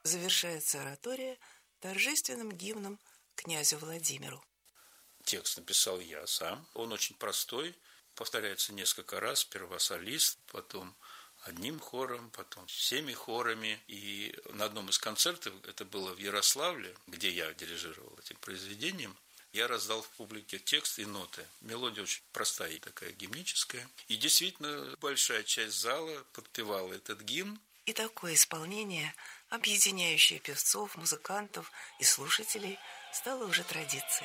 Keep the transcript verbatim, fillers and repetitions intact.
Завершается оратория торжественным гимном князю Владимиру. Текст написал я сам. Он очень простой, повторяется несколько раз. Сперва солист, потом одним хором, потом всеми хорами. И на одном из концертов, это было в Ярославле, где я дирижировал этим произведением, я раздал в публике текст и ноты. Мелодия очень простая и такая гимническая. И действительно, большая часть зала подпевала этот гимн. И такое исполнение, объединяющее певцов, музыкантов и слушателей, стало уже традицией.